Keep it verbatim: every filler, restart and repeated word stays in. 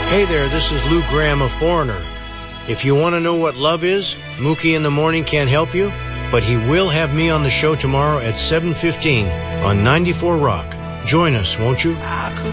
Hey there, this is Lou Graham of Foreigner. If you want to know what love is, Mookie in the Morning can't help you, but he will have me on the show tomorrow at seven fifteen on ninety-four Rock. Join us, won't you? I could